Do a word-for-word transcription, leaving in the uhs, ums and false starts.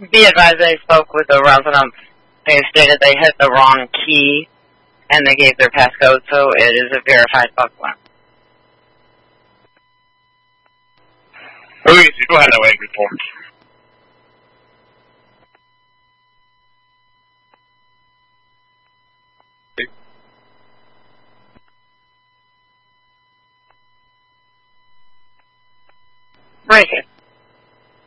Be advised, they spoke with the resident. They stated they hit the wrong key, and they gave their passcode, so it is a verified bug one. Okay, so go ahead away, report. Break it.